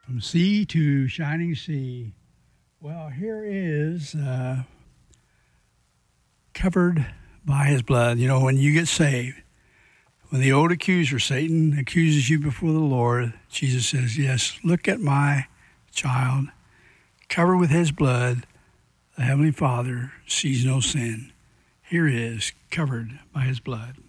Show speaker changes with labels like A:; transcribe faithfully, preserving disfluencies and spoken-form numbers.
A: From sea to shining sea. Well, here is uh, covered by his blood. You know, when you get saved, when the old accuser, Satan, accuses you before the Lord, Jesus says, yes, look at my child, covered with his blood. The Heavenly Father sees no sin. Here is covered by his blood.